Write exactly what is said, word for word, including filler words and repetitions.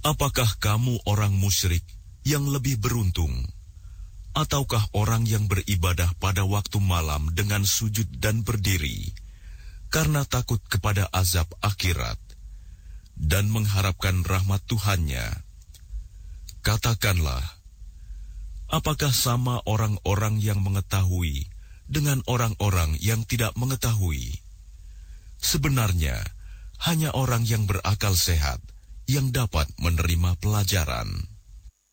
Apakah kamu orang musyrik yang lebih beruntung, ataukah orang yang beribadah pada waktu malam dengan sujud dan berdiri, karena takut kepada azab akhirat, dan mengharapkan rahmat Tuhannya? Katakanlah, apakah sama orang-orang yang mengetahui dengan orang-orang yang tidak mengetahui? Sebenarnya, hanya orang yang berakal sehat yang dapat menerima pelajaran.